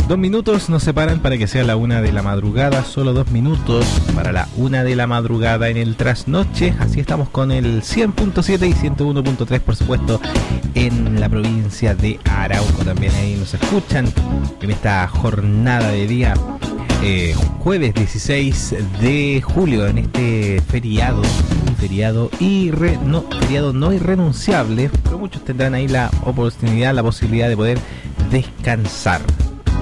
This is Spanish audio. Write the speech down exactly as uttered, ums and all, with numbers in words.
Dos minutos nos separan para que sea la una de la madrugada, solo dos minutos para la una de la madrugada en el trasnoche. Así estamos con el cien punto siete y ciento uno punto tres, por supuesto, en la provincia de Arauco. También ahí nos escuchan en esta jornada de día eh, jueves dieciséis de julio, en este feriado, un feriado, irre, no, feriado no irrenunciable, pero muchos tendrán ahí la oportunidad, la posibilidad de poder descansar.